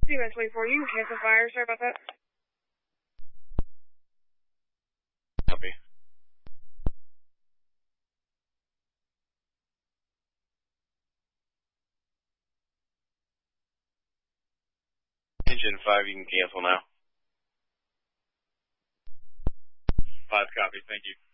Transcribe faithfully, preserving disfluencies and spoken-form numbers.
C nine twenty-four, you can cancel fire. Sorry about that. Copy. Engine five, you can cancel now. Five copy, thank you.